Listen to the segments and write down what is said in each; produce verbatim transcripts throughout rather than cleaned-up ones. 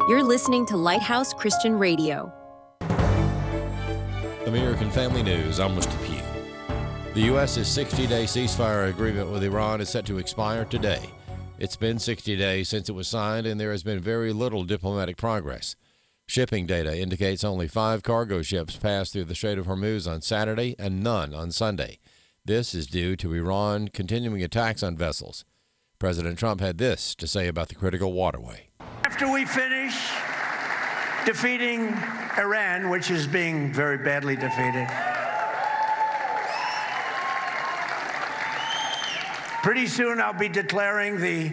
You're listening to Lighthouse Christian Radio. American Family News, I'm Mister Pugh. The U S's sixty-day ceasefire agreement with Iran is set to expire today. It's been sixty days since it was signed, and there has been very little diplomatic progress. Shipping data indicates only five cargo ships passed through the Strait of Hormuz on Saturday and none on Sunday. This is due to Iran continuing attacks on vessels. President Trump had this to say about the critical waterway. After we finish defeating Iran, which is being very badly defeated, pretty soon I'll be declaring the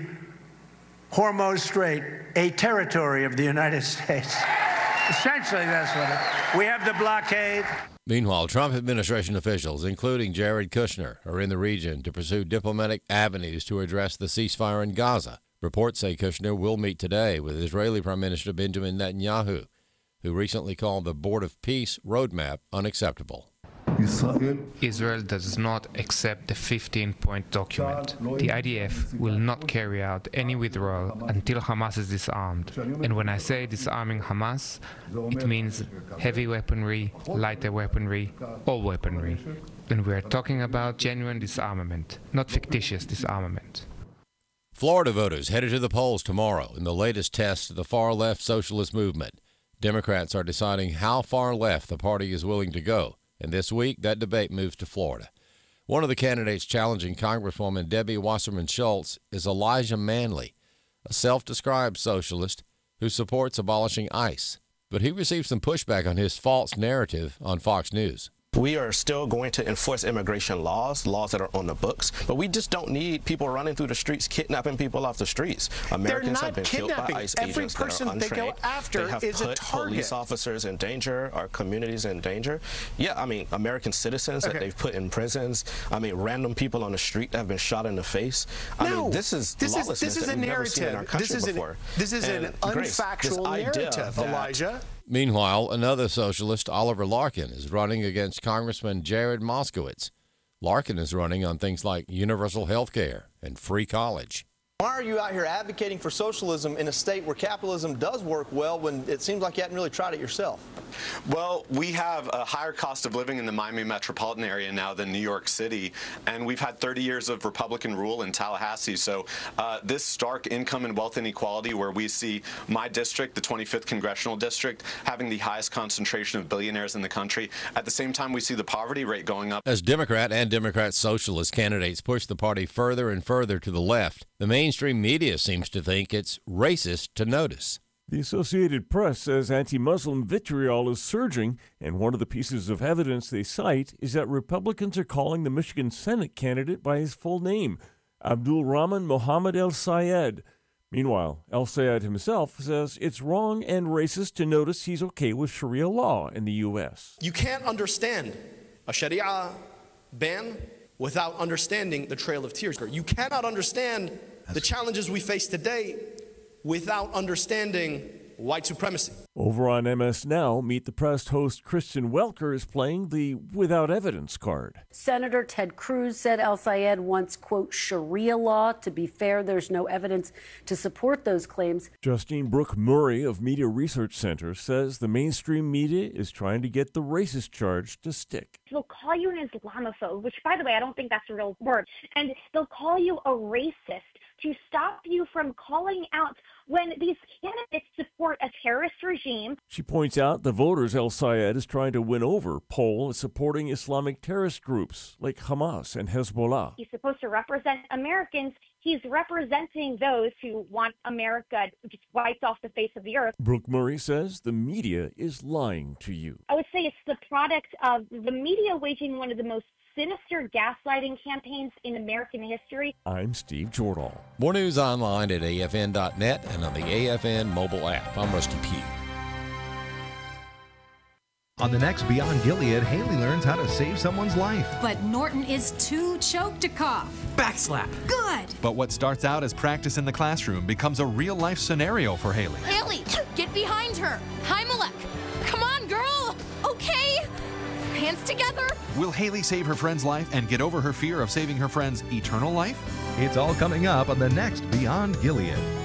Hormuz Strait a territory of the United States. Essentially, that's what it is. We have the blockade. Meanwhile, Trump administration officials, including Jared Kushner, are in the region to pursue diplomatic avenues to address the ceasefire in Gaza. Reports say Kushner will meet today with Israeli Prime Minister Benjamin Netanyahu, who recently called the Board of Peace roadmap unacceptable. Israel does not accept the fifteen-point document. The I D F will not carry out any withdrawal until Hamas is disarmed. And when I say disarming Hamas, it means heavy weaponry, lighter weaponry, all weaponry. And we are talking about genuine disarmament, not fictitious disarmament. Florida voters headed to the polls tomorrow in the latest test of the far-left socialist movement. Democrats are deciding how far left the party is willing to go, and this week that debate moves to Florida. One of the candidates challenging Congresswoman Debbie Wasserman Schultz is Elijah Manley, a self-described socialist who supports abolishing ICE. But he received some pushback on his false narrative on Fox News. We are still going to enforce immigration laws, laws that are on the books, but we just don't need people running through the streets, kidnapping people off the streets. Americans have been killed by ICE Every agents that person are untrained. They go after they have is put a target. Police officers in danger, our communities in danger. Yeah, I mean, American citizens okay. that they've put in prisons. I mean, random people on the street that have been shot in the face. I no, mean, this is this lawlessness is, this is that a we've never seen in our narrative. country This is before. An, this is and an Grace, unfactual narrative, Elijah. Meanwhile, another socialist, Oliver Larkin, is running against Congressman Jared Moskowitz. Larkin is running on things like universal health care and free college. Why are you out here advocating for socialism in a state where capitalism does work well when it seems like you haven't really tried it yourself? Well, we have a higher cost of living in the Miami metropolitan area now than New York City, and we've had thirty years of Republican rule in Tallahassee. So uh, this stark income and wealth inequality where we see my district, the twenty-fifth Congressional District, having the highest concentration of billionaires in the country. At the same time, we see the poverty rate going up. As Democrat and Democrat socialist candidates push the party further and further to the left, the mainstream media seems to think it's racist to notice. The Associated Press says anti-Muslim vitriol is surging, and one of the pieces of evidence they cite is that Republicans are calling the Michigan Senate candidate by his full name, Abdul Rahman Mohammed El-Sayed. Meanwhile, El-Sayed himself says it's wrong and racist to notice he's okay with Sharia law in the U S. You can't understand a Sharia ban without understanding the Trail of Tears. You cannot understand the challenges we face today without understanding white supremacy. Over on M S Now, Meet the Press host Kristen Welker is playing the without evidence card. Senator Ted Cruz said El-Sayed wants, quote, Sharia law. To be fair, there's no evidence to support those claims. Justine Brooke Murray of Media Research Center says the mainstream media is trying to get the racist charge to stick. They'll call you an Islamophobe, which, by the way, I don't think that's a real word. And they'll call you a racist to stop you from calling out when these candidates support a terrorist regime. She points out the voters El-Sayed is trying to win over poll is supporting Islamic terrorist groups like Hamas and Hezbollah. He's supposed to represent Americans. He's representing those who want America just wiped off the face of the earth. Brooke Murray says the media is lying to you. I would say it's the product of the media waging one of the most sinister gaslighting campaigns in American history. I'm Steve Jordahl. More news online at A F N dot net and on the A F N mobile app. I'm Rusty Pugh. On the next Beyond Gilead, Haley learns how to save someone's life. But Norton is too choked to cough. Backslap. Good. But what starts out as practice in the classroom becomes a real-life scenario for Haley. Haley, get behind her. Himalek. Come on, girl. Okay. Hands together. Will Haley save her friend's life and get over her fear of saving her friend's eternal life? It's all coming up on the next Beyond Gilead.